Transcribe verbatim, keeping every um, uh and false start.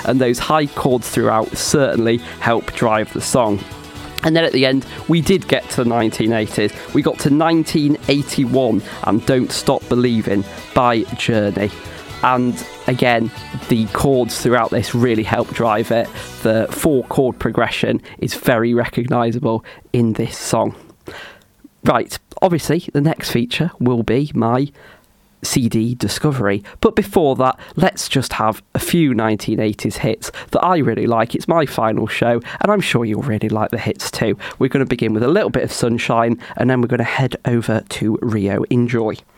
and those high chords throughout certainly help drive the song. And then at the end, we did get to the nineteen eighties. We got to nineteen eighty-one and Don't Stop Believing by Journey. And again, the chords throughout this really help drive it. The four chord progression is very recognisable in this song. Right, obviously the next feature will be my C D discovery, but before that, let's just have a few nineteen eighties hits that I really like. It's my final show, and I'm sure you'll really like the hits too. We're going to begin with a little bit of Sunshine, and then we're going to head over to Rio. Enjoy.